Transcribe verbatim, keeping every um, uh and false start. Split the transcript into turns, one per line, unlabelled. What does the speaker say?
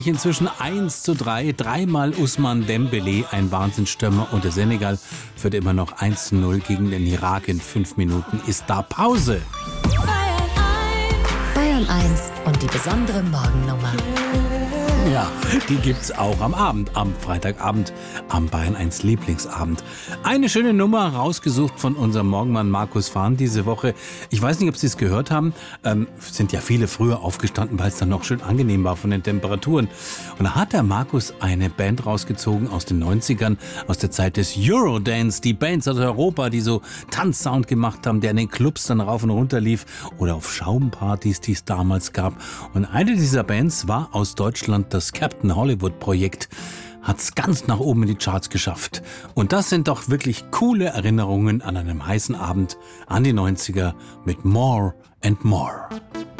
Inzwischen eins zu drei, dreimal Ousmane Dembélé, ein Wahnsinnsstürmer, und der Senegal führt immer noch eins zu null gegen den Irak. In fünf Minuten ist da Pause.
Bayern eins und die besondere Morgennummer.
Ja, die gibt's auch am Abend, am Freitagabend, am Bayern eins Lieblingsabend. Eine schöne Nummer rausgesucht von unserem Morgenmann Markus Fahn diese Woche. Ich weiß nicht, ob Sie es gehört haben. Ähm, sind ja viele früher aufgestanden, weil es dann noch schön angenehm war von den Temperaturen. Und da hat der Markus eine Band rausgezogen aus den neunzigern, aus der Zeit des Eurodance. Die Bands aus Europa, die so Tanzsound gemacht haben, der in den Clubs dann rauf und runter lief oder auf Schaumpartys, die es damals gab. Und eine dieser Bands war aus Deutschland. Das Captain Hollywood Projekt hat's ganz nach oben in die Charts geschafft. Und das sind doch wirklich coole Erinnerungen an einen heißen Abend an die neunziger mit More and More.